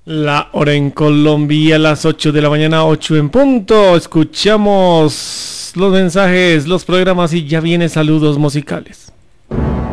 La hora en Colombia, las 8 de la mañana, 8 en punto. Escuchamos los mensajes, los programas y ya vienen saludos musicales.